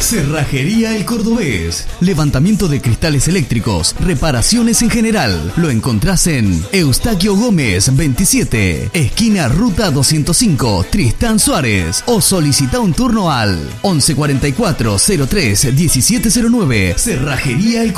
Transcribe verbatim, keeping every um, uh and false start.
Cerrajería El Cordobés. Levantamiento de cristales eléctricos, reparaciones en general. Lo encontrás en Eustaquio Gómez veintisiete, esquina Ruta doscientos cinco, Tristán Suárez. O solicita un turno al once cuarenta y cuatro cero tres diecisiete cero nueve. Cerrajería El